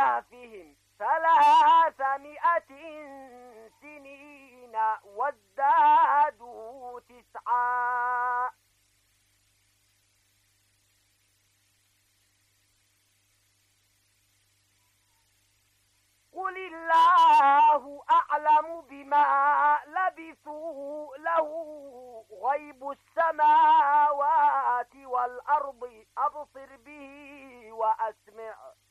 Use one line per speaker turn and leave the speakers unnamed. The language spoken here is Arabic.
كهفهم 300 سنين وازدادوا 9. قل الله أعلم بما لبثوا له غيب السماوات والأرض أبصر به وأسمع